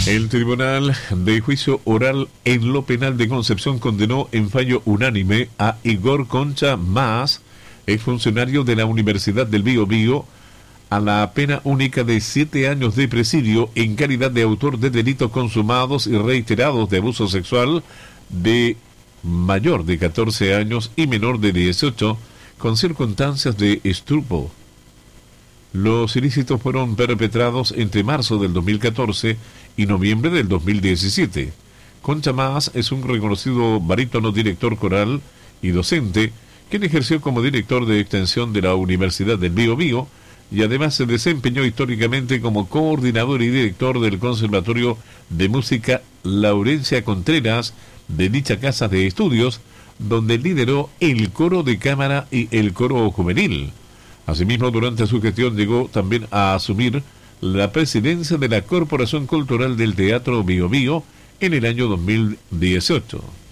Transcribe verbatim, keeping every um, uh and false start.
El Tribunal de Juicio Oral en lo Penal de Concepción condenó en fallo unánime a Igor Concha Más, exfuncionario de la Universidad del Biobío, a la pena única de siete años de presidio en calidad de autor de delitos consumados y reiterados de abuso sexual de mayor de catorce años y menor de dieciocho, con circunstancias de estupro. Los ilícitos fueron perpetrados entre marzo del dos mil catorce y noviembre del dos mil diecisiete. Concha Más es un reconocido barítono, director coral y docente, quien ejerció como director de extensión de la Universidad del Biobío y además se desempeñó históricamente como coordinador y director del Conservatorio de Música Laurencia Contreras de dicha casa de estudios, donde lideró el coro de cámara y el coro juvenil. Asimismo, durante su gestión llegó también a asumir la presidencia de la Corporación Cultural del Teatro Biobío en el año dos mil dieciocho.